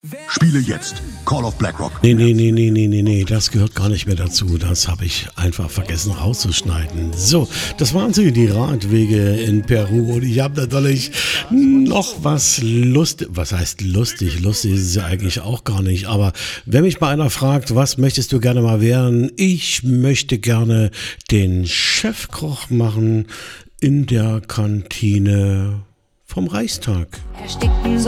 Spiele jetzt Call of Blackrock. Nee, das gehört gar nicht mehr dazu. Das habe ich einfach vergessen rauszuschneiden. So, das waren sie, die Radwege in Peru. Und ich habe natürlich noch was lustig. Was heißt lustig? Lustig ist es ja eigentlich auch gar nicht. Aber wenn mich mal einer fragt, was möchtest du gerne mal werden? Ich möchte gerne den Chefkoch machen in der Kantine vom Reichstag.